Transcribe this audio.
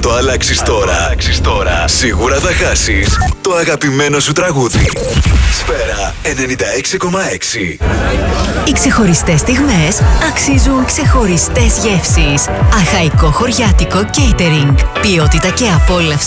το αλλάξεις τώρα, σίγουρα θα χάσεις το αγαπημένο σου τραγούδι. Σφαίρα 96,6. Οι ξεχωριστές στιγμές αξίζουν ξεχωριστές γεύσεις. Αχαϊκό χωριάτικο catering. Ποιότητα και απόλαυση